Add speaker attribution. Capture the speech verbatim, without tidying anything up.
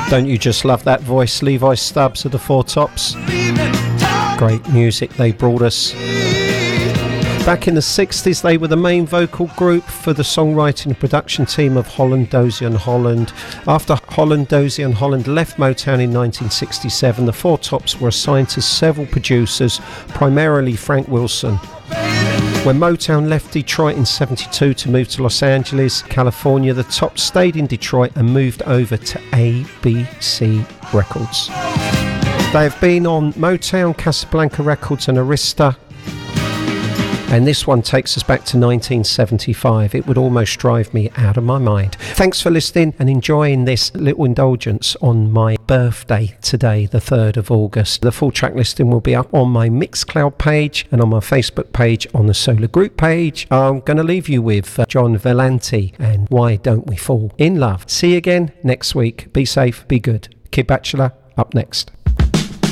Speaker 1: Don't you just love that voice? Levi Stubbs of the Four Tops. Great music they brought us. Back in the sixties, they were the main vocal group for the songwriting and production team of Holland, Dozier and Holland. After Holland, Dozier and Holland left Motown in nineteen sixty-seven, the Four Tops were assigned to several producers, primarily Frank Wilson. When Motown left Detroit in seventy-two to move to Los Angeles, California, the Tops stayed in Detroit and moved over to A B C Records. They have been on Motown, Casablanca Records and Arista. And this one takes us back to nineteen seventy-five. It would almost drive me out of my mind. Thanks for listening and enjoying this little indulgence on my birthday today, the third of August. The full track listing will be up on my Mixcloud page and on my Facebook page on the Solar Group page. I'm going to leave you with uh, John Vellanti and Why Don't We Fall in Love. See you again next week. Be safe, be good. Kid Bachelor up next.